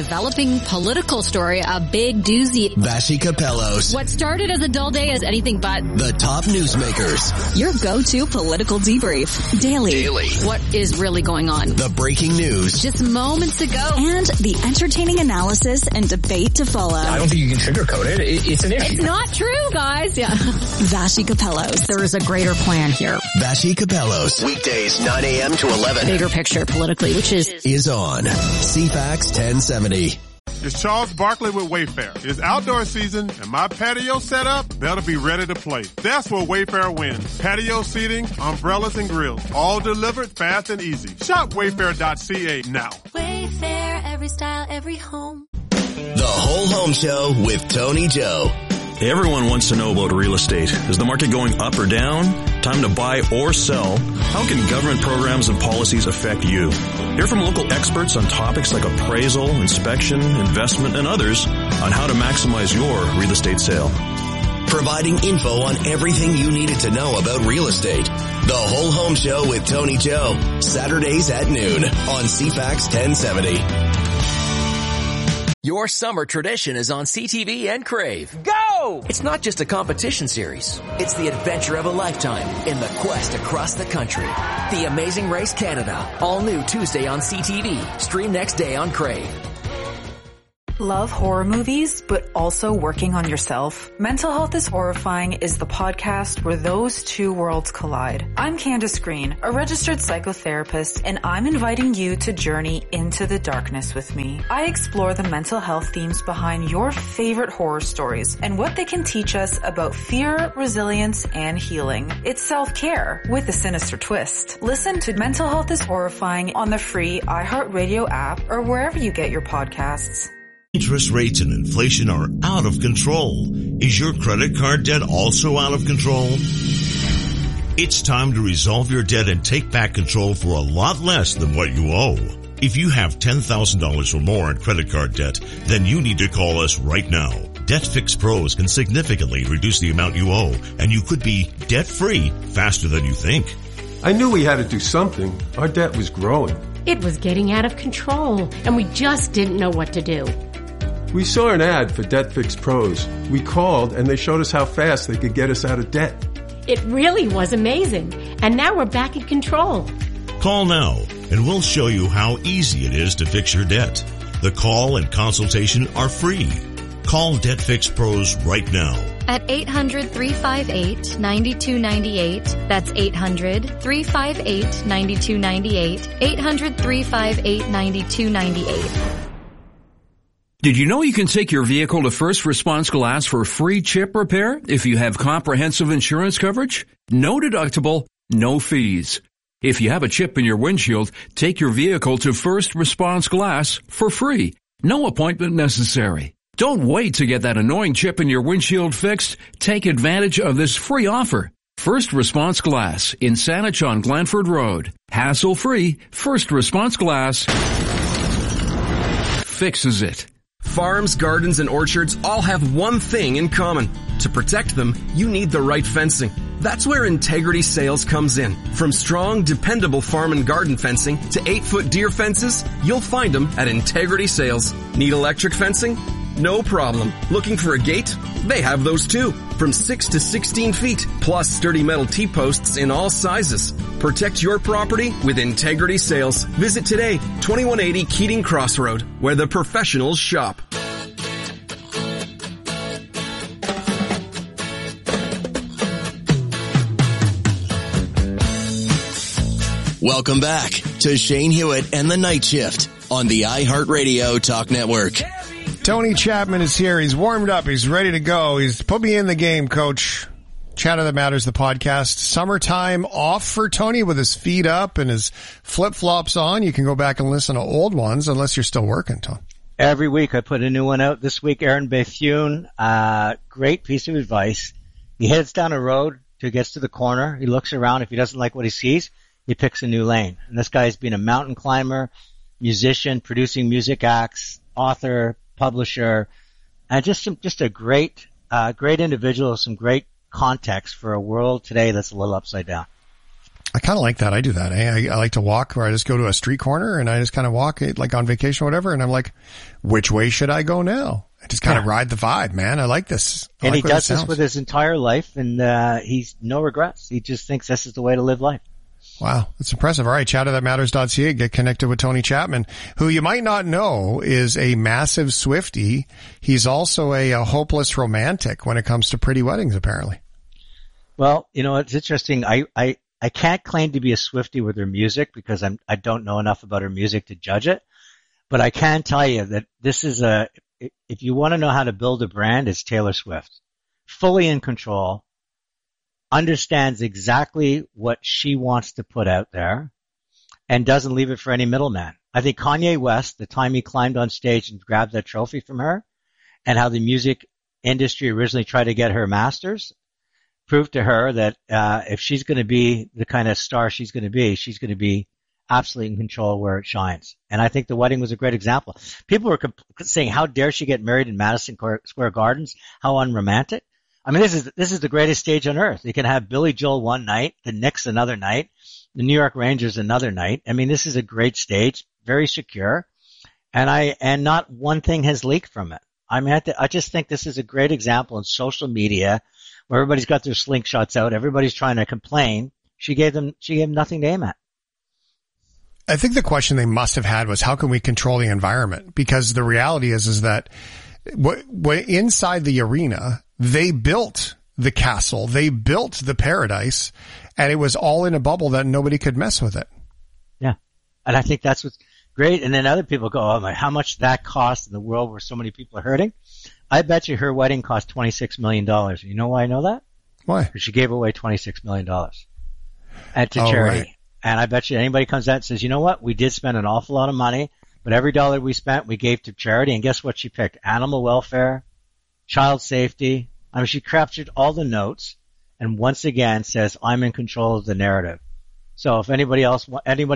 developing political story, a big doozy. Vassy Capellos. What started as a dull day is anything but. The top newsmakers. Your go-to political debrief. Daily. What is really going on? The breaking news. Just moments ago. And the entertaining analysis and debate to follow. I don't think you can sugarcoat it. It's an issue. It's not true, guys. Yeah. Vassy Capellos. There is a greater plan here. Vassy Capellos. Weekdays 9 a.m. to 11. Bigger picture politically, which is on CFAX 1070. It's Charles Barkley with Wayfair. It's outdoor season, and my patio setup better be ready to play. That's where Wayfair wins. Patio seating, umbrellas, and grills. All delivered fast and easy. Shop Wayfair.ca now. Wayfair, every style, every home. The Whole Home Show with Tony Joe. Everyone wants to know about real estate. Is the market going up or down? Time to buy or sell? How can government programs and policies affect you? Hear from local experts on topics like appraisal, inspection, investment, and others on how to maximize your real estate sale. Providing info on everything you needed to know about real estate. The Whole Home Show with Tony Joe. Saturdays at noon on CFAX 1070. Your summer tradition is on CTV and Crave. Go! It's not just a competition series. It's the adventure of a lifetime in the quest across the country. The Amazing Race Canada. All new Tuesday on CTV. Stream next day on Crave. Love horror movies, but also working on yourself? Mental Health is Horrifying is the podcast where those two worlds collide. I'm Candace Green, a registered psychotherapist, and I'm inviting you to journey into the darkness with me. I explore the mental health themes behind your favorite horror stories and what they can teach us about fear, resilience, and healing. It's self-care with a sinister twist. Listen to Mental Health is Horrifying on the free iHeartRadio app or wherever you get your podcasts. Interest rates and inflation are out of control. Is your credit card debt also out of control? It's time to resolve your debt and take back control for a lot less than what you owe. If you have $10,000 or more in credit card debt, then you need to call us right now. Debt Fix Pros can significantly reduce the amount you owe, and you could be debt-free faster than you think. I knew we had to do something. Our debt was growing. It was getting out of control, and we just didn't know what to do. We saw an ad for Debt Fix Pros. We called, and they showed us how fast they could get us out of debt. It really was amazing, and now we're back in control. Call now, and we'll show you how easy it is to fix your debt. The call and consultation are free. Call Debt Fix Pros right now. At 800-358-9298. That's 800-358-9298. 800-358-9298. Did you know you can take your vehicle to First Response Glass for free chip repair if you have comprehensive insurance coverage? No deductible, no fees. If you have a chip in your windshield, take your vehicle to First Response Glass for free. No appointment necessary. Don't wait to get that annoying chip in your windshield fixed. Take advantage of this free offer. First Response Glass in Saanich on Glanford Road. Hassle-free, First Response Glass fixes it. Farms, gardens, and orchards all have one thing in common. To protect them, you need the right fencing. That's where Integrity Sales comes in. From strong, dependable farm and garden fencing to 8-foot deer fences, you'll find them at Integrity Sales. Need electric fencing? No problem. Looking for a gate? They have those too. From 6 to 16 feet, plus sturdy metal T-posts in all sizes. Protect your property with Integrity Sales. Visit today, 2180 Keating Crossroad, where the professionals shop. Welcome back to Shane Hewitt and the Night Shift on the iHeartRadio Talk Network. Tony Chapman is here. He's warmed up. He's ready to go. He's put me in the game, Coach. Chatter That Matters, the podcast. Summertime off for Tony with his feet up and his flip-flops on. You can go back and listen to old ones unless you're still working, Tony. Every week I put a new one out. This week, Aaron Bethune, great piece of advice. He heads down a road till he gets to the corner. He looks around. If he doesn't like what he sees, he picks a new lane. And this guy's been a mountain climber, musician, producing music acts, author, publisher, and just a great individual with some great context for a world today that's a little upside down. I kind of like that. I do that. I like to walk where I just go to a street corner and I just kind of walk like on vacation or whatever. And I'm like, which way should I go now? I just kind of ride the vibe, man. I like this. And he does this with his entire life, and he's no regrets. He just thinks this is the way to live life. Wow, that's impressive. All right, chatterthatmatters.ca. Get connected with Tony Chapman, who you might not know is a massive Swiftie. He's also a hopeless romantic when it comes to pretty weddings, apparently. Well, you know, it's interesting. I can't claim to be a Swiftie with her music because I don't know enough about her music to judge it. But I can tell you that this is if you want to know how to build a brand, it's Taylor Swift. Fully in control, understands exactly what she wants to put out there, and doesn't leave it for any middleman. I think Kanye West, the time he climbed on stage and grabbed that trophy from her, and how the music industry originally tried to get her masters, proved to her that if she's going to be the kind of star she's going to be absolutely in control where it shines. And I think the wedding was a great example. People were saying, how dare she get married in Madison Square Gardens? How unromantic. I mean, this is the greatest stage on earth. You can have Billy Joel one night, the Knicks another night, the New York Rangers another night. I mean, this is a great stage, very secure. And not one thing has leaked from it. I mean, I just think this is a great example in social media where everybody's got their slingshots out. Everybody's trying to complain. She gave them nothing to aim at. I think the question they must have had was, how can we control the environment? Because the reality is that inside the arena, they built the castle, they built the paradise, and it was all in a bubble that nobody could mess with it. Yeah. And I think that's what's great. And then other people go, oh my, how much that cost in the world where so many people are hurting? I bet you her wedding cost $26 million. You know why I know that? Why? Because she gave away $26 million to charity. Right. And I bet you anybody comes out and says, you know what? We did spend an awful lot of money, but every dollar we spent, we gave to charity. And guess what she picked? Animal welfare, child safety. I mean, she captured all the notes and once again says, I'm in control of the narrative. So if anybody